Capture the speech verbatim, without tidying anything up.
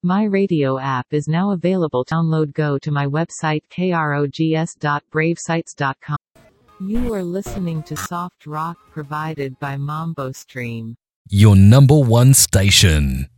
My radio app is now available. Download. Go to my website krogs dot bravesites dot com. You are listening to soft rock provided by Mambo Stream. Your number one station.